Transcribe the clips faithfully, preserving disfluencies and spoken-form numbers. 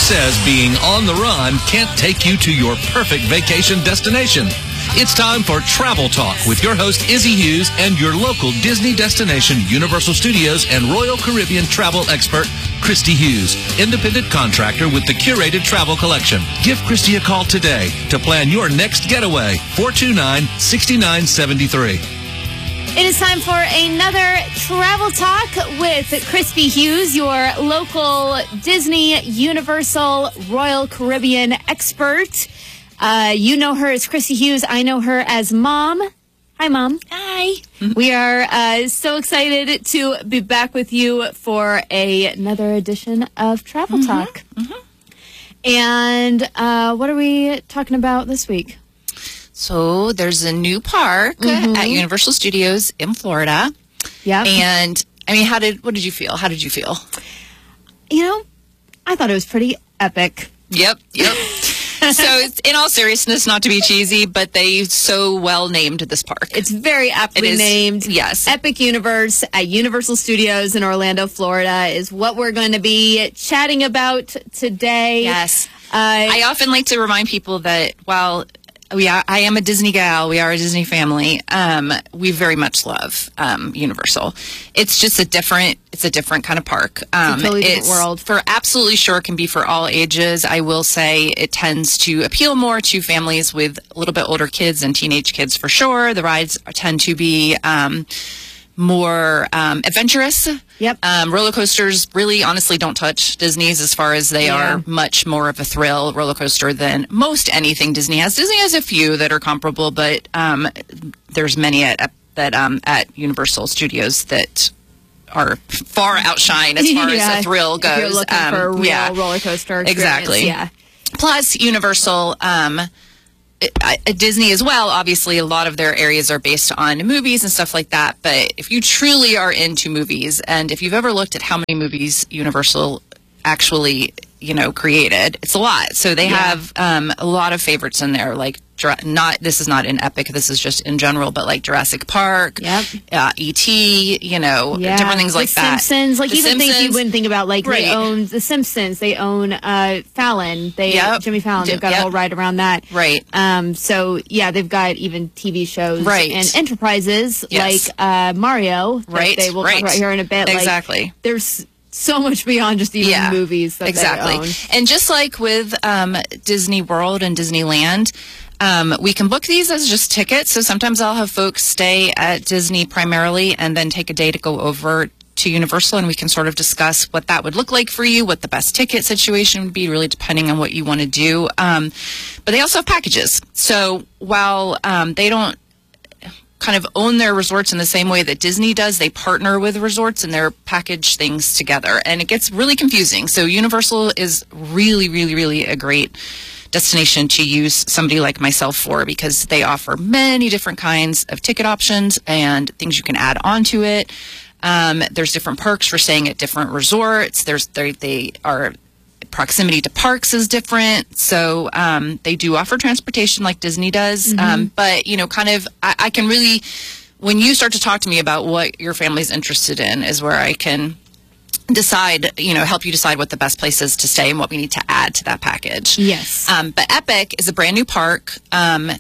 says being on the run can't take you to your perfect vacation destination? It's time for Travel Talk with your host, Izzy Hughes, and your local Disney destination, Universal Studios, and Royal Caribbean travel expert, Christy Hughes, independent contractor with the Curated Travel Collection. Give Christy a call today to plan your next getaway, four two nine, six nine seven three. It is time for another Travel Talk with Christy Hughes, your local Disney, Universal, Royal Caribbean expert. Uh, you know her as Christy Hughes. I know her as Mom. Hi, Mom. Hi. We are uh, so excited to be back with you for a, another edition of Travel Mm-hmm. Talk. Mm-hmm. And uh, what are we talking about this week? So there's a new park Mm-hmm. at Universal Studios in Florida. Yeah. And I mean, how did what did you feel? How did you feel? You know, I thought it was pretty epic. Yep. Yep. So it's, in all seriousness, not to be cheesy, but they so well named this park. It's very aptly It is, named. yes. Epic Universe at Universal Studios in Orlando, Florida is what we're going to be chatting about today. Yes. Uh, I often like to remind people that while we are, I am a Disney gal, we are a Disney family, um, we very much love um, Universal. It's just a different, it's a different kind of park. Um, It's a totally different it's world. For absolutely sure it can be for all ages. I will say it tends to appeal more to families with a little bit older kids and teenage kids for sure. The rides tend to be um, more um, adventurous. Yep. Um, roller coasters really honestly don't touch Disney's as far as they Yeah. are much more of a thrill roller coaster than most anything Disney has. Disney has a few that are comparable, but um, there's many at that um, at Universal Studios that are far outshine as far yeah, as a thrill goes. If you're looking Um, for a real yeah. roller coaster experience. Exactly. Yeah. Plus, Universal, um, it- I- at Disney as well, obviously, a lot of their areas are based on movies and stuff like that. But if you truly are into movies, and if you've ever looked at how many movies Universal actually, you know, created, it's a lot. So they Yeah. have um, a lot of favorites in there, like Jura- not this is not in Epic, this is just in general, but like Jurassic Park, Yep. uh, E T, you know, Yeah. different things like the that. Simpsons, like The even things you Simpsons. wouldn't think about, like Right. they own The Simpsons, they own uh, Fallon, they Yep. Jimmy Fallon, they've got Yep. a whole ride around that. Right. Um, so yeah, they've got even T V shows Right. and enterprises Yes. like uh, Mario, that Right, they will right. talk about here in a bit. Like, Exactly. there's so much beyond just even Yeah, movies that exactly. they own. And just like with um, Disney World and Disneyland, um, we can book these as just tickets. So sometimes I'll have folks stay at Disney primarily and then take a day to go over to Universal, and we can sort of discuss what that would look like for you, what the best ticket situation would be, really depending on what you want to do. Um, but they also have packages. So while um, they don't kind of own their resorts in the same way that Disney does, they partner with resorts and they're package things together, and it gets really confusing. So Universal is really, really, really a great destination to use somebody like myself for, because they offer many different kinds of ticket options and things you can add onto it. Um, there's different perks for staying at different resorts. There's they, they are proximity to parks is different, so um, they do offer transportation like Disney does. Mm-hmm. Um, but you know, kind of, I, I can really, when you start to talk to me about what your family's interested in, is where I can decide, you know, help you decide what the best place is to stay and what we need to add to that package. Yes. Um, but Epic is a brand new park. Um,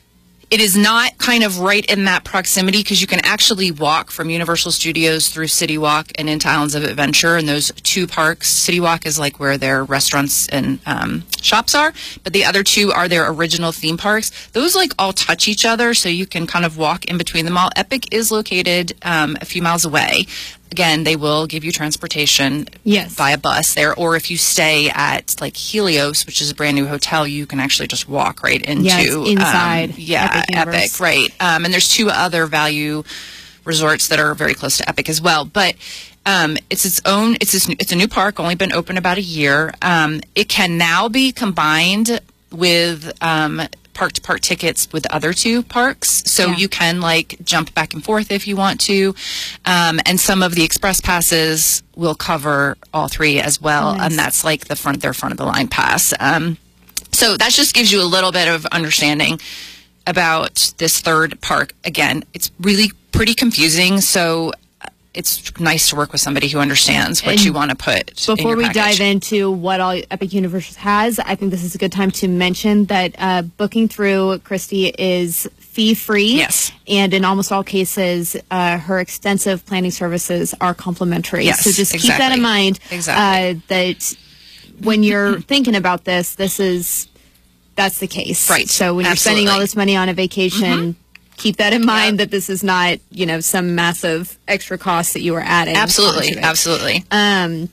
it is not kind of right in that proximity, because you can actually walk from Universal Studios through City Walk and into Islands of Adventure. And those two parks, City Walk is like where their restaurants and um, shops are, but the other two are their original theme parks. Those like all touch each other, so you can kind of walk in between them all. Epic is located um, a few miles away. Again, they will give you transportation Yes. via bus there, or if you stay at like Helios, which is a brand new hotel, you can actually just walk right into Yeah, it's inside Um, yeah, Epic Epic, Universe. right? Um, and there's two other value resorts that are very close to Epic as well, but. Um, it's its own. It's its, it's a new park. Only been open about a year. Um, it can now be combined with um, park-to-park tickets with the other two parks, so Yeah. you can like jump back and forth if you want to. Um, and some of the express passes will cover all three as well, Nice. and that's like the front their front of the line pass. Um, so that just gives you a little bit of understanding about this third park. Again, it's really pretty confusing. So it's nice to work with somebody who understands what And you want to put. Before in your we package. dive into what all Epic Universe has, I think this is a good time to mention that uh, booking through Christy is fee-free. Yes. And in almost all cases, uh, her extensive planning services are complimentary. Yes, so just keep that exactly. in mind. Exactly. Uh, that when you're thinking about this, this is, that's the case. Right. So when you're Absolutely. spending all this money on a vacation, keep that in mind, that this is not, you know, some massive extra cost that you are adding. Absolutely. onto it. Absolutely. Um,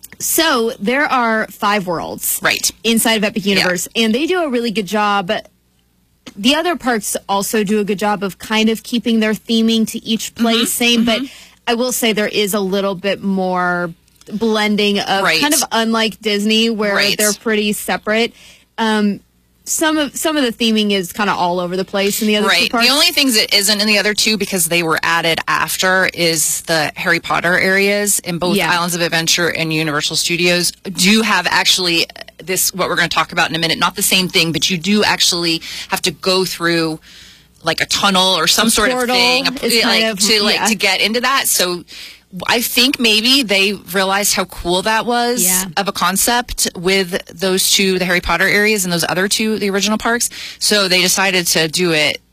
so there are five worlds Right. inside of Epic Universe, and they do a really good job. The other parks also do a good job of kind of keeping their theming to each place same, but I will say there is a little bit more blending of Right. kind of unlike Disney, where Right. they're pretty separate. Um, some of some of the theming is kind of all over the place in the other two Right. parks. The only things that isn't in the other two because they were added after is the Harry Potter areas in both Yeah. Islands of Adventure and Universal Studios do have actually this, what we're going to talk about in a minute, not the same thing, but you do actually have to go through like a tunnel or some A sort of portal thing a- is like, kind of- to like yeah. to get into that. So I think maybe they realized how cool that was Yeah. of a concept with those two, the Harry Potter areas, and those other two, the original parks. So they decided to do it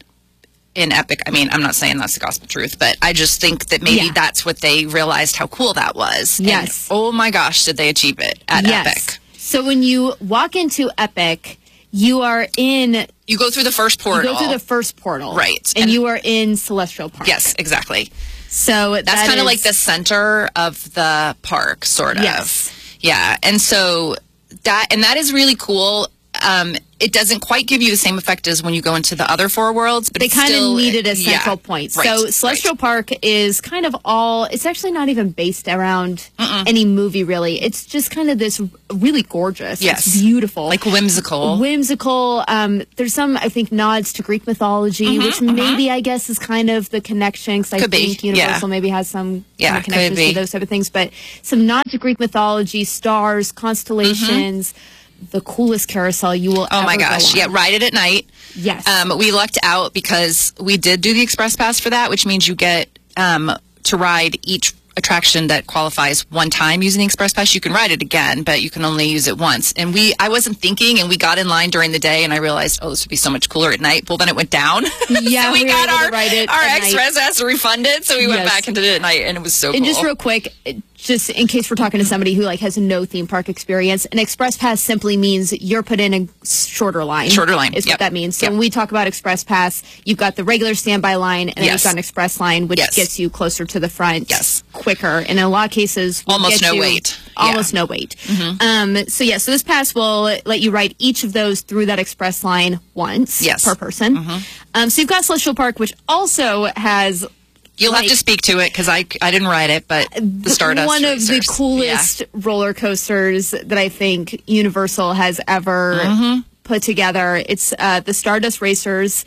in Epic. I mean, I'm not saying that's the gospel truth, but I just think that maybe Yeah. that's what they realized how cool that was. And, Yes. oh my gosh, did they achieve it at yes. Epic? So when you walk into Epic, you are in You go through the first you portal. go through the first portal, Right. And, And- you are in Celestial Park. Yes, exactly. So That's that kind of is- like the center of the park, sort of. Yes. Yeah. And so that, and that is really cool. Um, it doesn't quite give you the same effect as when you go into the other four worlds, but they it's kind still, of needed a yeah, central point. right, So Celestial right. Park is kind of all, it's actually not even based around any movie really. It's just kind of this really gorgeous. Yes. It's beautiful. Like whimsical. Whimsical. Um, there's some, I think, nods to Greek mythology, which maybe, I guess, is kind of the connection. Because I Could be, think Universal yeah. maybe has some Yeah, kind of could connections to be. those type of things. But some nods to Greek mythology, stars, constellations, the coolest carousel you will Oh ever my go gosh. on. Yeah. Ride it at night. Yes. Um, we lucked out because we did do the express pass for that, which means you get um, to ride each attraction that qualifies one time using the express pass. You can ride it again, but you can only use it once. And we, I wasn't thinking, and we got in line during the day, and I realized, oh, this would be so much cooler at night. Well, then it went down. Yeah, so we, we were got able to our ride it our at express pass refunded, so we went Yes. back and did it at night, and it was so And cool. just real quick, just in case we're talking to somebody who like has no theme park experience, an express pass simply means you're put in a shorter line. Shorter line, is yep. what that means. So Yep. when we talk about express pass, you've got the regular standby line, and then Yes. you've got an express line, which Yes. gets you closer to the front, Yes. quicker. And in a lot of cases, will Almost get no you wait. Almost Yeah. no wait. Um, so yeah, so this pass will let you ride each of those through that express line once Yes. per person. Um, so you've got Celestial Park, which also has You'll like- have to speak to it because I, I didn't ride it, but the Stardust one of the Racers. coolest roller coasters that I think Universal has ever Mm-hmm. put together. It's uh, the Stardust Racers,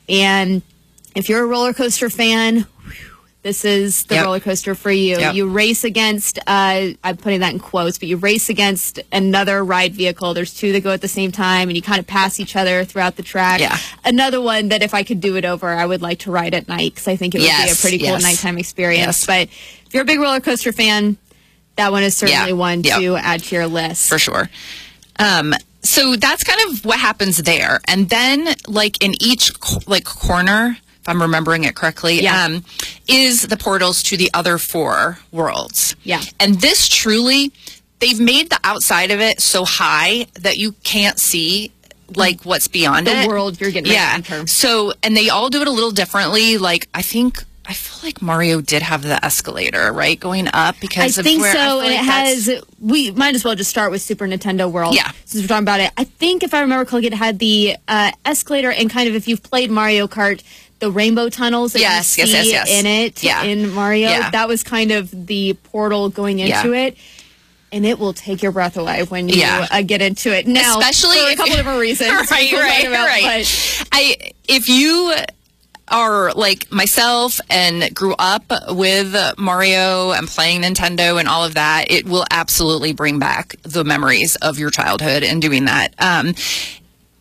and if you're a roller coaster fan, whew, this is the Yep. roller coaster for you. Yep. You race against, uh, I'm putting that in quotes, but you race against another ride vehicle. There's two that go at the same time, and you kind of pass each other throughout the track. Yeah. Another one that if I could do it over, I would like to ride at night because I think it would be a Yes, pretty cool yes. nighttime experience. Yes. But if you're a big roller coaster fan, that one is certainly Yeah. one Yep. to add to your list. for sure. Um, so that's kind of what happens there, and then like in each co- like corner, if I'm remembering it correctly, Yeah. um, is the portals to the other four worlds. Yeah. and this truly, they've made the outside of it so high that you can't see like what's beyond The it. world you're getting ready yeah. to enter. So, and they all do it a little differently. Like I think. I feel like Mario did have the escalator, right, going up I because of think where, I so, feel and like it that's- has. We might as well just start with Super Nintendo World. Yeah. since we're talking about it. I think if I remember correctly, it had the uh, escalator, and kind of if you've played Mario Kart, the rainbow tunnels that Yes, you yes, see yes, yes. in it Yeah. in Mario. Yeah. That was kind of the portal going into Yeah. it. And it will take your breath away when you Yeah. uh, get into it. Now, especially for a if- couple different reasons. right, we'll talk right, about, right. but- I if you are like myself and grew up with Mario and playing Nintendo and all of that, it will absolutely bring back the memories of your childhood and doing that. Um,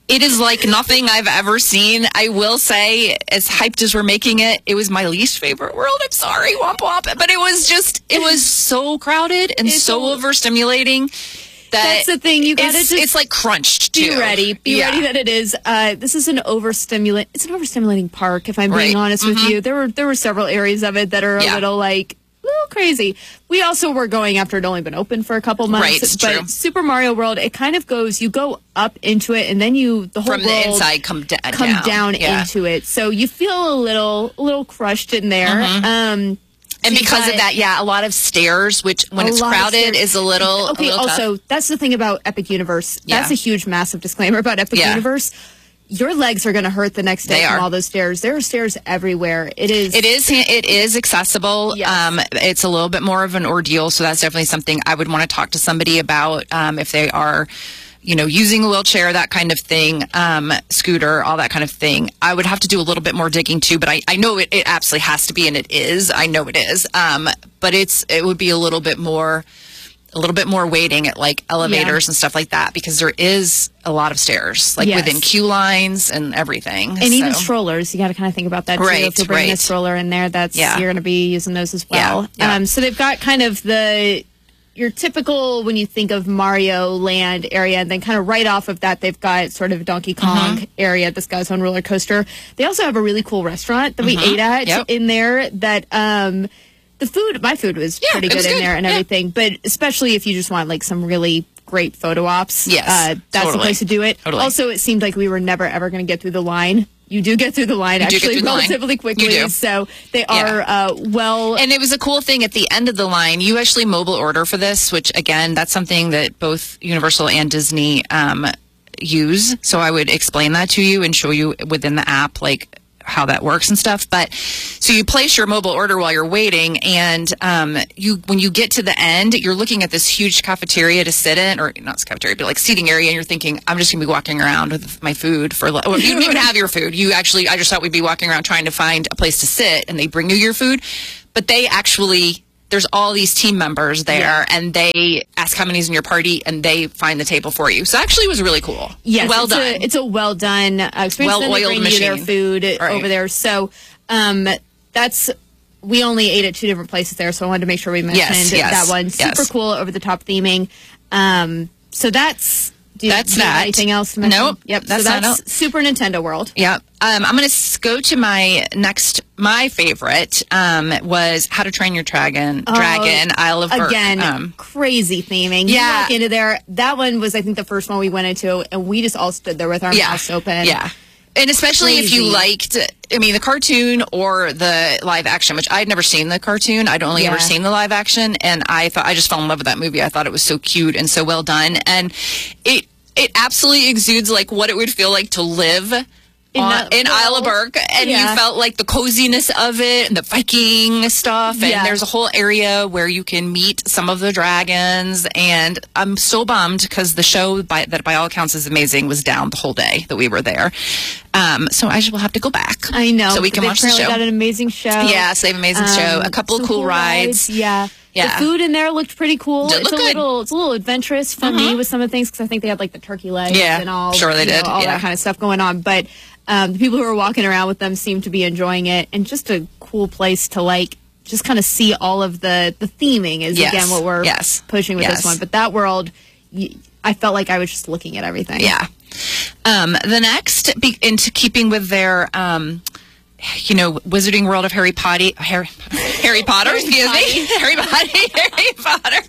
It is like nothing I've ever seen. I will say, as hyped as we're making it, it was my least favorite world. I'm sorry, womp womp. But it was just, it was so crowded and It's so a- overstimulating. That That's the thing. You gotta it's, just it's like crunched too. be ready. Be Yeah. ready that it is. Uh, this is an overstimulate. It's an overstimulating park. If I'm being Right. honest with you, there were there were several areas of it that are a Yeah. little like a little crazy. We also were going after it only been open for a couple months. Right, it's but true. Super Mario World, it kind of goes. You go up into it, and then you the whole From the world inside come da- come down. down, Yeah. into it. So you feel a little a little crushed in there. Um, And so because you of got- that, yeah, a lot of stairs, which when a it's lot of crowded stairs. is a little. Okay, a little also, tough. that's the thing about Epic Universe. That's Yeah. a huge, massive disclaimer about Epic Yeah. Universe. Your legs are going to hurt the next day They from are. all those stairs. There are stairs everywhere. It is. It is. It is accessible. Yes. Um, it's a little bit more of an ordeal, so that's definitely something I would want to talk to somebody about um, if they are, you know, using a wheelchair, that kind of thing, um, scooter, all that kind of thing. I would have to do a little bit more digging too, but I, I know it, it absolutely has to be, and it is. I know it is. Um, but it's it would be a little bit more. A little bit more waiting at like elevators Yeah. and stuff like that because there is a lot of stairs, like Yes. within queue lines and everything. and even So- strollers, you got to kind of think about that too. Right, If you're bringing a right. stroller in there, that's Yeah. you're going to be using those as well. Yeah, yeah. Um, so they've got kind of the your typical when you think of Mario Land area, and then kind of right off of that, they've got sort of Donkey Kong Mm-hmm. area, this guy's own roller coaster. They also have a really cool restaurant that we ate at Mm-hmm. Yep. in there. That um, the food, my food was Yeah, pretty it good was in good. there and Yeah. everything. But especially if you just want like some really great photo ops, Yes, uh, that's the totally. place to do it. Totally. Also, it seemed like we were never ever going to get through the line. You do get through the line You do get actually through the line. relatively quickly. You do. So they are uh, well. And it was a cool thing at the end of the line. You actually mobile order for this, which again, that's something that both Universal and Disney um, use. So I would explain that to you and show you within the app, like how that works and stuff. But so you place your mobile order while you're waiting, and um, you when you get to the end, you're looking at this huge cafeteria to sit in, or not cafeteria, but like seating area, and you're thinking, I'm just gonna be walking around with my food for. Or you didn't even have your food. You actually, I just thought we'd be walking around trying to find a place to sit, and they bring you your food, but they actually. There's all these team members there, Yeah. and they ask how many's in your party, and they find the table for you. So actually, it was really cool. Yes, well it's done. A, it's a well done uh, experience. Then they Well-oiled bring you their machine. food Right. over there. So um, that's we only ate at two different places there, so I wanted to make sure we mentioned Yes, yes, that one. Super yes. cool, over the top theming. Um, so that's do you, That's do you have that. anything else to mention? Nope, Yep. that's so not that's out. Super Nintendo World. Yeah. Um, I'm going to go to my next, my favorite um, was How to Train Your Dragon, Dragon Isle of Berk. Again, Um, crazy theming. You Yeah. walk into there. That one was, I think, the first one we went into, and we just all stood there with our yeah. mouths open. Yeah. And especially if you Crazy. liked, I mean, the cartoon or the live action, which I'd never seen the cartoon. I'd only Yeah. ever seen the live action. And I thought, I just fell in love with that movie. I thought it was so cute and so well done. And it, it absolutely exudes like what it would feel like to live In on- that in Isle of world. Berk, and Yeah. you felt like the coziness of it and the Viking stuff. And Yeah. there's a whole area where you can meet some of the dragons. And I'm so bummed because the show, by, that by all accounts is amazing, was down the whole day that we were there. Um, so I just will have to go back. I know. So we can They watch the apparently show. got an amazing show. Yes, they have an amazing show. A couple of some cool rides. Yeah. Yeah. The food in there looked pretty cool. Did It's look a good. little, it's a little adventurous for me with some of the things because I think they had like the turkey legs Yeah, and all. sure they you know, did, all yeah. that kind of stuff going on. But um, the people who were walking around with them seemed to be enjoying it, and just a cool place to like just kind of see all of the the theming is Yes, again what we're yes, pushing with yes. this one. But that world, y- I felt like I was just looking at everything. Yeah. Um, the next, be, into keeping with their, um, you know, Wizarding World of Harry Potter, Harry, Harry Potter, excuse me, Harry Potter, Harry Potter.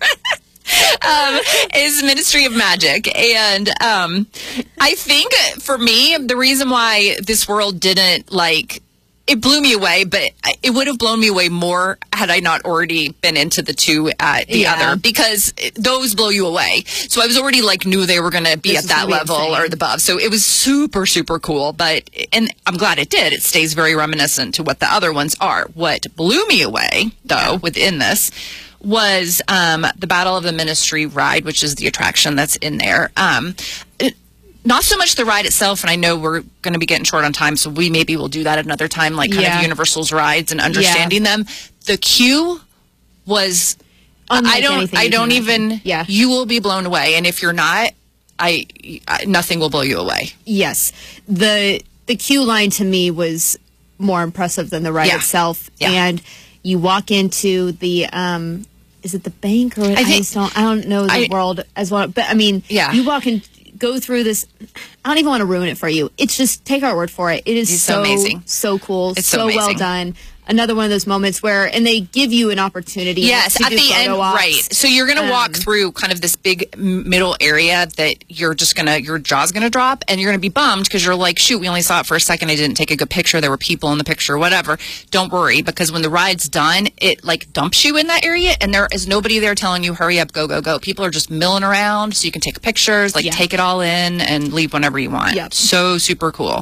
Um, is Ministry of Magic. And um, I think for me, the reason why this world didn't like, it blew me away, but it would have blown me away more had I not already been into the two at the Yeah. other, because those blow you away. So I was already like, knew they were going to be This at is that gonna be level insane. or the above. So it was super, super cool. But, and I'm glad it did. It stays very reminiscent to what the other ones are. What blew me away, though, within this was um, the Battle of the Ministry ride, which is the attraction that's in there. Um, it, not so much the ride itself, and I know we're going to be getting short on time, so we maybe will do that at another time, like kind Yeah. of Universal's rides and understanding them. The queue was, Unlike I don't, anything I you don't can even, imagine. Yeah. you will be blown away. And if you're not, I, I nothing will blow you away. Yes. The the queue line to me was more impressive than the ride Yeah. itself. Yeah. And you walk into the um is it the bank or I, think- just don't I don't know the I- world as well. But I mean, Yeah. you walk and go through this. I don't even want to ruin it for you. It's just take our word for it. It is It's so so amazing. so cool, It's so so well amazing. done. Another one of those moments where, and they give you an opportunity. Yes, to at do the end, photo ops. right. So you're going to walk through kind of this big m- middle area that you're just going to, your jaw's going to drop, and you're going to be bummed because you're like, shoot, we only saw it for a second. I didn't take a good picture. There were people in the picture, whatever. Don't worry, because when the ride's done, it like dumps you in that area, and there is nobody there telling you, hurry up, go, go, go. People are just milling around, so you can take pictures, like Yeah. take it all in and leave whenever you want. Yep. So super cool.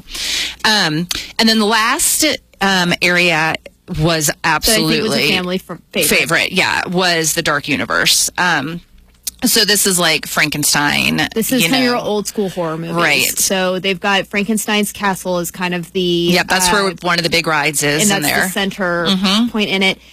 Um, and then the last um, area was That I absolutely think was a family f- favorite. favorite, yeah, was the Dark Universe. Um, so this is like Frankenstein. This is you kind of know. your old school horror movies. Right. So they've got Frankenstein's Castle is kind of the Yep, that's uh, where one of the big rides is and in that's there. the center Mhm. point in it.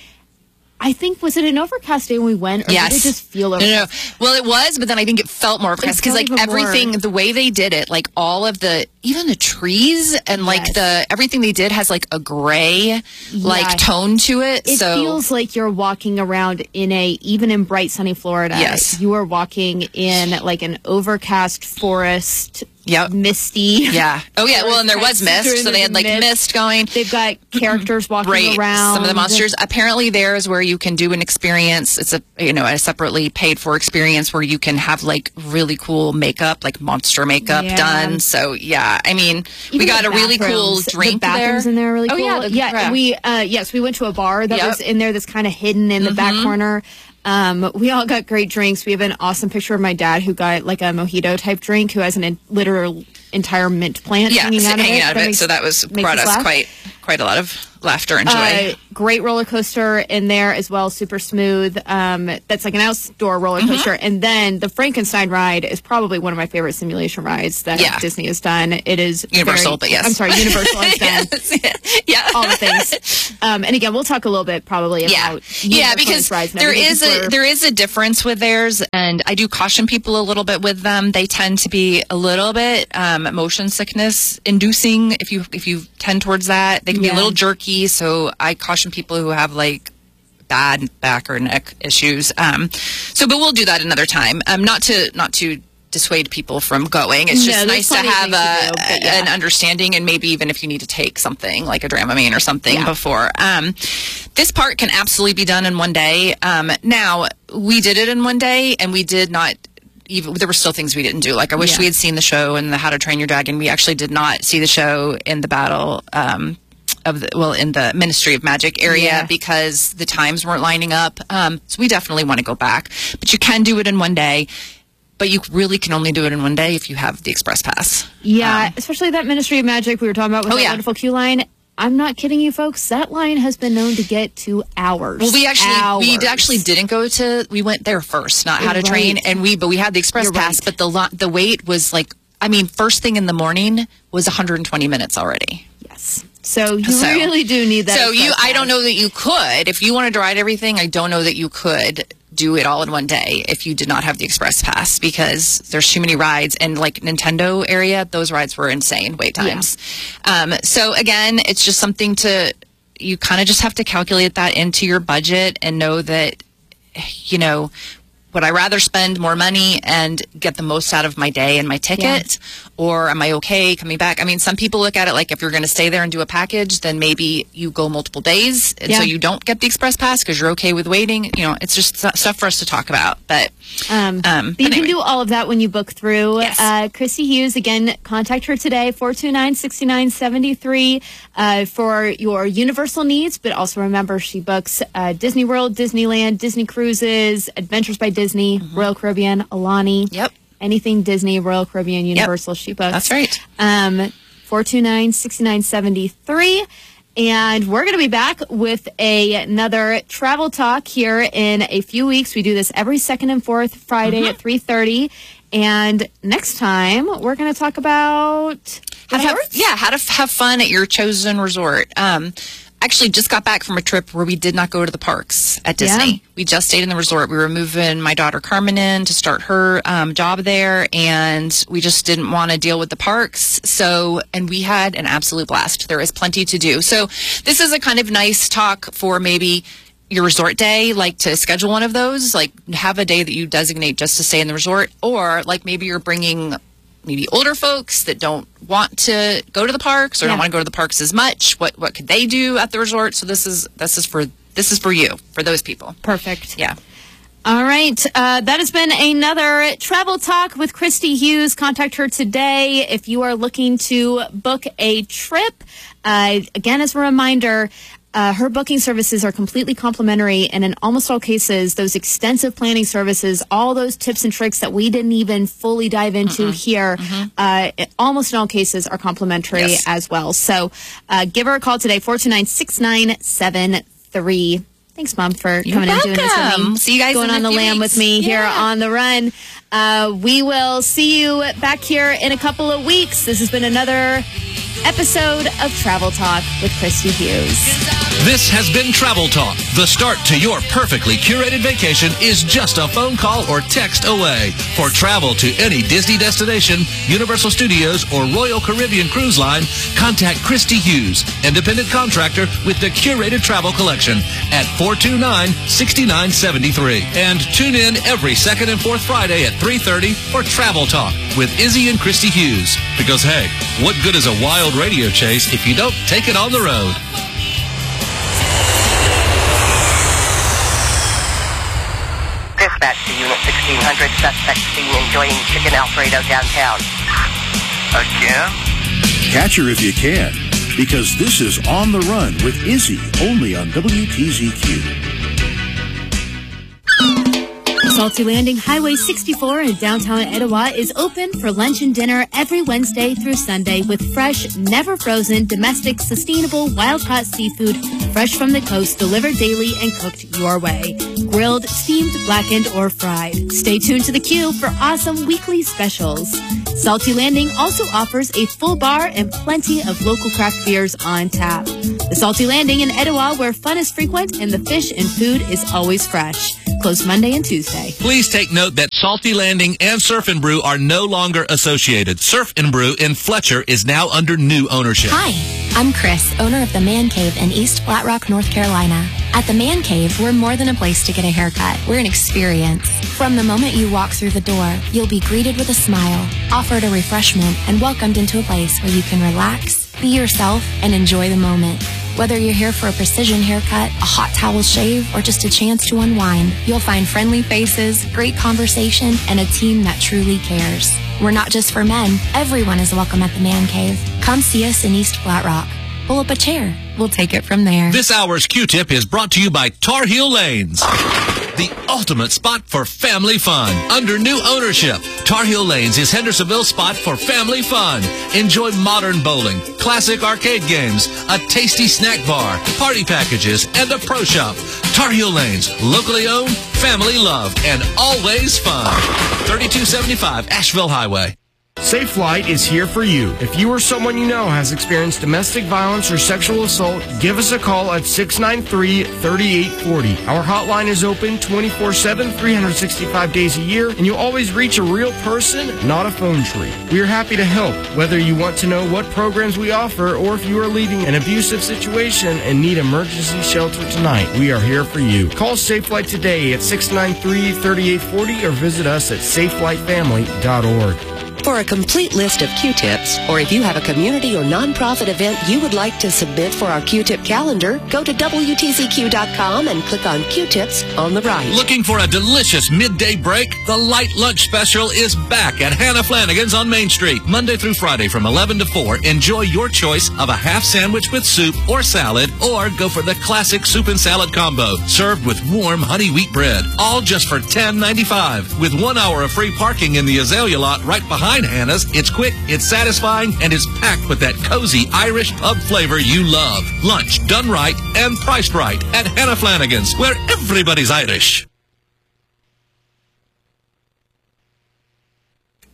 I think, was it an overcast day when we went, or Yes. did it just feel No, overcast? no, no. Well, it was, but then I think it felt more because felt like even everything, more. the way they did it, like all of the, even the trees and like Yes. the everything they did has like a gray like Yeah. tone to it. It so feels like you're walking around in a, even in bright sunny Florida, Yes. you are walking in like an overcast forest, Yep. misty. yeah. Oh yeah. Well, and there was mist, During so they the had like mist. mist going. They've got characters walking Right. around. Some of the monsters. Apparently, there is where you can do an experience. It's a you know a separately paid for experience where you can have like really cool makeup, like monster makeup Yeah. done. So yeah, I mean, we Even got the a really cool bathrooms. drink The bathrooms there. in there are really Oh, cool. yeah, the- yeah. yeah. We uh, yes, we went to a bar that Yep. was in there that's kind of hidden in the back corner. Um, we all got great drinks. We have an awesome picture of my dad who got like a mojito type drink, who has an in, literal entire mint plant Yeah, hanging so out of hanging it. out of That it. makes- So that was makes brought us us laugh. quite quite a lot of laughter and joy. Uh, great roller coaster in there as well, super smooth. Um, that's like an outdoor roller Mm-hmm. coaster. And then the Frankenstein ride is probably one of my favorite simulation rides that Yeah. Disney has done. It is Universal, very- but yes. I'm sorry, Universal has done Yes. yeah. all the things. Um, and again, we'll talk a little bit probably Yeah, about yeah, Unicorn's because rides and there everything, is because a we're- there is a difference with theirs, and I do caution people a little bit with them. They tend to be a little bit um, motion sickness inducing. If you if you tend towards that, they can be Yeah. a little jerky. So I caution people who have like bad back or neck issues. Um, so, but we'll do that another time. Um, not to not to. dissuade people from going. It's No, just there's nice to plenty of have things to a, do, but yeah. an understanding, and maybe even if you need to take something like a Dramamine or something Yeah. before. Um, this part can absolutely be done in one day. Um, now, we did it in one day, and we did not even, there were still things we didn't do. Like, I wish Yeah. we had seen the show and the How to Train Your Dragon. We actually did not see the show in the battle, um, of the, well, in the Ministry of Magic area Yeah. because the times weren't lining up. Um, so we definitely want to go back, but you can do it in one day. But you really can only do it in one day if you have the Express Pass. Yeah, Um, especially that Ministry of Magic we were talking about with Oh, that yeah. wonderful queue line. I'm not kidding you, folks. That line has been known to get to hours. Well, we actually hours. we actually didn't go to. We went there first, not How to Right. Train, and we but we had the Express You're Pass. right. But the lo- the wait was like, I mean, first thing in the morning was one hundred twenty minutes already. Yes. So you So- really do need that. So you, Express I don't Pass. know that you could if you wanted to ride everything. I don't know that you could do it all in one day if you did not have the Express Pass because there's too many rides, and like Nintendo area, those rides were insane wait times. Um, so again, it's just something to, you kind of just have to calculate that into your budget and know that, you know, would I rather spend more money and get the most out of my day and my ticket? Or am I okay coming back? I mean, some people look at it like if you're going to stay there and do a package, then maybe you go multiple days. And Yeah. so you don't get the Express Pass because you're okay with waiting. You know, it's just st- stuff for us to talk about. But, Um, um, but you but can anyway. do all of that when you book through. Yes. Uh, Christy Hughes, again, contact her today, four two nine, six nine seven three, uh, for your Universal needs. But also remember, she books uh, Disney World, Disneyland, Disney Cruises, Adventures by Disney, Royal Caribbean, Alani. Yep. Anything Disney, Royal Caribbean, Universal, she books. That's right. Um, four two nine, six nine seven three. And we're going to be back with a, another travel talk here in a few weeks. We do this every second and fourth Friday Mm-hmm. at three thirty. And next time, we're going to talk about How to have, resorts? yeah, how to f- have fun at your chosen resort. Um, actually just got back from a trip where we did not go to the parks at Disney. Yeah. We just stayed in the resort. We were moving my daughter Carmen in to start her um, job there, and we just didn't want to deal with the parks. So, and we had an absolute blast. There is plenty to do. So this is a kind of nice talk for maybe your resort day, like to schedule one of those, like have a day that you designate just to stay in the resort, or like maybe you're bringing maybe older folks that don't want to go to the parks or Yeah. don't want to go to the parks as much. What what could they do at the resort? So this is this is for this is for you, for those people. Perfect. Yeah. All right. Uh, that has been another Travel Talk with Christy Hughes. Contact her today if you are looking to book a trip. Uh, again, as a reminder, Uh, her booking services are completely complimentary, and in almost all cases, those extensive planning services, all those tips and tricks that we didn't even fully dive into mm-hmm. here, mm-hmm. Uh, it, almost in all cases are complimentary yes. as well. So uh, give her a call today, four two nine, six nine seven three. Thanks, Mom, for You're coming welcome. and doing this with me. See you guys Going in on the few lam weeks. with me yeah. here on The Run. Uh, we will see you back here in a couple of weeks. This has been another episode of Travel Talk with Christy Hughes. This has been Travel Talk. The start to your perfectly curated vacation is just a phone call or text away. For travel to any Disney destination, Universal Studios, or Royal Caribbean Cruise Line, contact Christy Hughes, independent contractor with the Curated Travel Collection at four two nine, six nine seven three. And tune in every second and fourth Friday at three thirty for Travel Talk with Izzy and Christy Hughes. Because, hey, what good is a wild radio chase if you don't take it on the road? Dispatch to Unit sixteen hundred, suspect seen enjoying chicken Alfredo downtown. Again? Catch her if you can, because this is On the Run with Izzy, only on W T Z Q. Salty Landing Highway sixty-four in downtown Etowah is open for lunch and dinner every Wednesday through Sunday with fresh, never frozen, domestic, sustainable, wild-caught seafood fresh from the coast, delivered daily and cooked your way. Grilled, steamed, blackened, or fried. Stay tuned to the queue for awesome weekly specials. Salty Landing also offers a full bar and plenty of local craft beers on tap. The Salty Landing in Etowah, where fun is frequent and the fish and food is always fresh. Closed Monday and Tuesday. Please take note that Salty Landing and Surf and Brew are no longer associated. Surf and Brew in Fletcher is now under new ownership. Hi, I'm Chris, owner of the Man Cave in East Flat Rock, North Carolina. At the Man Cave, we're more than a place to get a haircut. We're an experience. From the moment you walk through the door, you'll be greeted with a smile, offered a refreshment, and welcomed into a place where you can relax, be yourself, and enjoy the moment. Whether you're here for a precision haircut, a hot towel shave, or just a chance to unwind, you'll find friendly faces, great conversation, and a team that truly cares. We're not just for men. Everyone is welcome at the Man Cave. Come see us in East Flat Rock. Pull up a chair. We'll take it from there. This hour's Q-Tip is brought to you by Tar Heel Lanes, the ultimate spot for family fun. Under new ownership, Tar Heel Lanes is Hendersonville's spot for family fun. Enjoy modern bowling, classic arcade games, a tasty snack bar, party packages, and a pro shop. Tar Heel Lanes, locally owned, family loved, and always fun. thirty-two seventy-five Asheville Highway. Safe Flight is here for you. If you or someone you know has experienced domestic violence or sexual assault, give us a call at six nine three, three eight four zero. Our hotline is open twenty-four seven, three hundred sixty-five days a year, and you'll always reach a real person, not a phone tree. We are happy to help, whether you want to know what programs we offer or if you are leaving an abusive situation and need emergency shelter tonight. We are here for you. Call Safe Flight today at six nine three, three eight four zero or visit us at safe flight family dot org. For a complete list of Q-tips, or if you have a community or nonprofit event you would like to submit for our Q-tip calendar, go to W T Z Q dot com and click on Q-tips on the right. Looking for a delicious midday break? The Light Lunch Special is back at Hannah Flanagan's on Main Street. Monday through Friday from eleven to four. Enjoy your choice of a half sandwich with soup or salad, or go for the classic soup and salad combo, served with warm honey wheat bread. All just for ten ninety-five. With one hour of free parking in the Azalea lot right behind Hannah's, it's quick, it's satisfying, and it's packed with that cozy Irish pub flavor you love. Lunch done right and priced right at Hannah Flanagan's, where everybody's Irish. I hope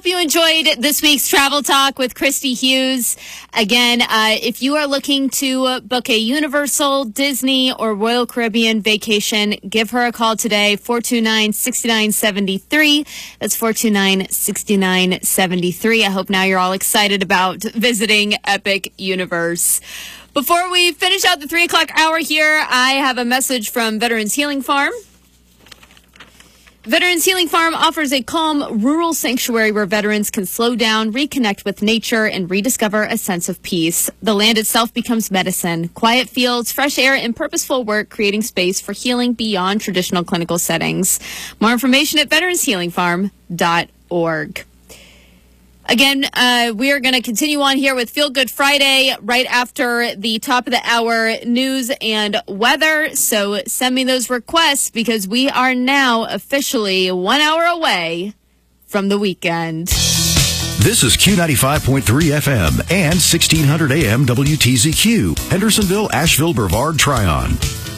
hope you enjoyed this week's Travel Talk with Christy Hughes. Again, uh, if you are looking to uh, book a Universal, Disney, or Royal Caribbean vacation, give her a call today, four two nine, six nine seven three. That's four two nine, six nine seven three. I hope now you're all excited about visiting Epic Universe. Before we finish out the three o'clock hour here, I have a message from Veterans Healing Farm. Veterans Healing Farm offers a calm, rural sanctuary where veterans can slow down, reconnect with nature, and rediscover a sense of peace. The land itself becomes medicine. Quiet fields, fresh air, and purposeful work creating space for healing beyond traditional clinical settings. More information at veterans healing farm dot org. Again, uh, we are going to continue on here with Feel Good Friday right after the top of the hour news and weather. So send me those requests because we are now officially one hour away from the weekend. This is Q ninety-five point three F M and sixteen hundred A M W T Z Q, Hendersonville, Asheville, Brevard, Tryon.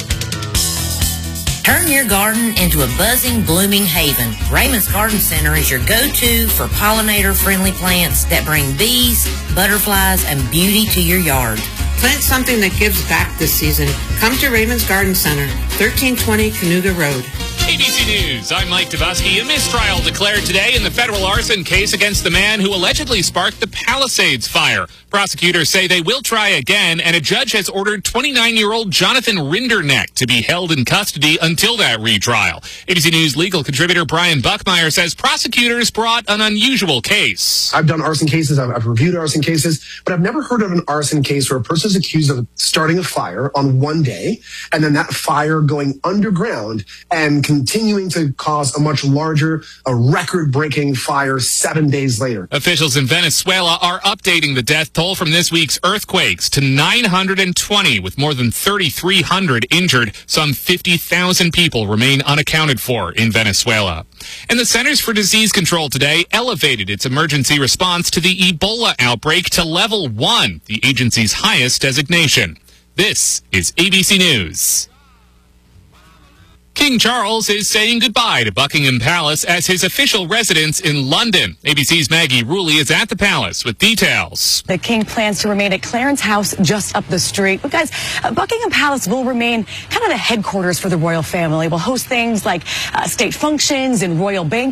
Turn your garden into a buzzing, blooming haven. Raymond's Garden Center is your go-to for pollinator-friendly plants that bring bees, butterflies, and beauty to your yard. Plant something that gives back this season. Come to Raymond's Garden Center, thirteen twenty Cayuga Road. A B C News, I'm Mike Dubusky. A mistrial declared today in the federal arson case against the man who allegedly sparked the Palisades fire. Prosecutors say they will try again, and a judge has ordered twenty-nine-year-old Jonathan Rinderneck to be held in custody until that retrial. A B C News legal contributor Brian Buckmeyer says prosecutors brought an unusual case. I've done arson cases, I've, I've reviewed arson cases, but I've never heard of an arson case where a person is accused of starting a fire on one day, and then that fire going underground and continuing to cause a much larger, a record-breaking fire seven days later. Officials in Venezuela are updating the death toll from this week's earthquakes to nine hundred twenty, with more than thirty-three hundred injured. Some fifty thousand people remain unaccounted for in Venezuela. And the Centers for Disease Control today elevated its emergency response to the Ebola outbreak to level one, the agency's highest designation. This is A B C News. King Charles is saying goodbye to Buckingham Palace as his official residence in London. A B C's Maggie Rulli is at the palace with details. The king plans to remain at Clarence House just up the street. But guys, uh, Buckingham Palace will remain kind of the headquarters for the royal family. We'll host things like uh, state functions and royal banquets.